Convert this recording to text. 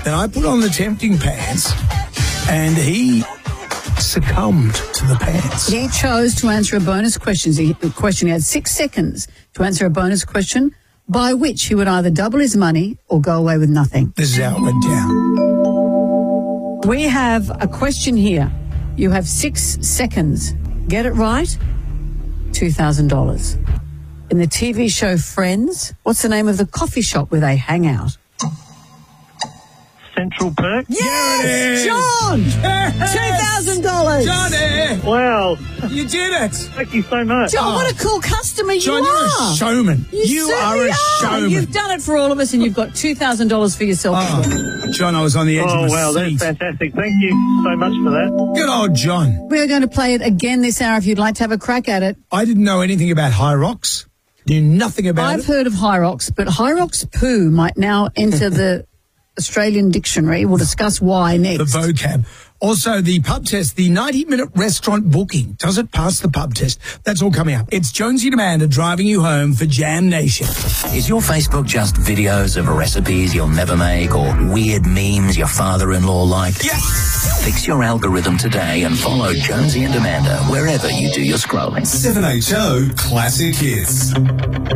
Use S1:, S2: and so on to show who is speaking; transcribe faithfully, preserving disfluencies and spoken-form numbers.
S1: Then I put on the tempting pants and he succumbed to the pants.
S2: He chose to answer a bonus question. He, question. He had six seconds to answer a bonus question by which he would either double his money or go away with nothing.
S1: This is how it went down.
S2: We have a question here. You have six seconds. Get it right, two thousand dollars. In the T V show Friends, what's the name of the coffee shop where they hang out?
S3: Central Perk?
S2: Yes, John!
S1: Yes!
S2: two thousand dollars.
S1: Johnny!
S3: Wow.
S1: You did it!
S3: Thank you so much.
S2: John, what a cool customer you
S1: John,
S2: are.
S1: you're a showman.
S2: You,
S1: You are
S2: certainly
S1: a showman.
S2: You've done it for all of us and you've got two thousand dollars for yourself.
S1: Oh, John, I was on the edge
S3: Oh,
S1: of my
S3: wow, that's
S1: seat.
S3: fantastic. Thank you so much for that.
S1: Good old John.
S2: We're going to play it again this hour if you'd like to have a crack at it.
S1: I didn't know anything about High Rocks. Knew nothing about
S2: I've
S1: it.
S2: heard of Hyrox, but Hyrox poo might now enter the Australian dictionary. We'll discuss why next.
S1: The vocab. Also, the pub test, the ninety-minute restaurant booking. Does it pass the pub test? That's all coming up. It's Jonesy and Amanda driving you home for Jam Nation.
S4: Is your Facebook just videos of recipes you'll never make or weird memes your father-in-law liked?
S1: Yeah.
S4: Fix your algorithm today and follow Jonesy and Amanda wherever you do your scrolling.
S5: seven H O Classic Hits.